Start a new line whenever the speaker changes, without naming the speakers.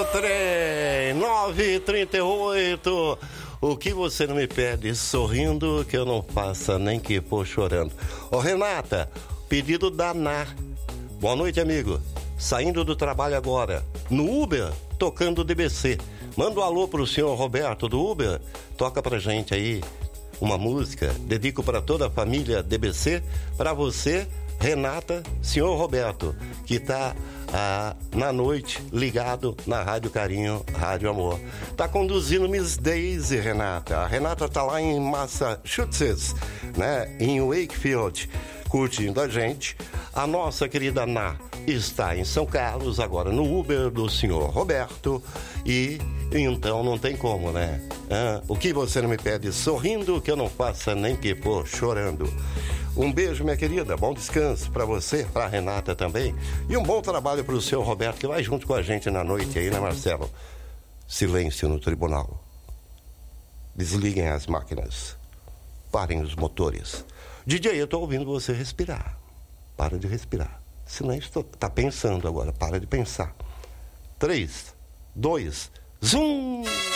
trem, 9h38. O que você não me pede sorrindo, que eu não faça nem que for chorando. Ô Renata, pedido da Ná. Boa noite, amigo. Saindo do trabalho agora, no Uber, tocando DBC. Manda um alô pro senhor Roberto do Uber. Toca pra gente aí uma música. Dedico pra toda a família DBC. Pra você, Renata, senhor Roberto, que tá na noite ligado na Rádio Carinho, Rádio Amor. Tá conduzindo Miss Daisy, Renata. A Renata tá lá em Massachusetts, né? Em Wakefield, curtindo a gente. A nossa querida Ná está em São Carlos, agora no Uber do senhor Roberto. E então não tem como, né? O que você não me pede sorrindo, que eu não faça nem que for chorando. Um beijo, minha querida, bom descanso para você, para Renata também. E um bom trabalho para o seu Roberto, que vai junto com a gente na noite aí, né, Marcelo? Silêncio no tribunal. Desliguem as máquinas. Parem os motores. DJ, eu tô ouvindo você respirar. Para de respirar. Silêncio, tá pensando agora, para de pensar. 3, 2, zoom!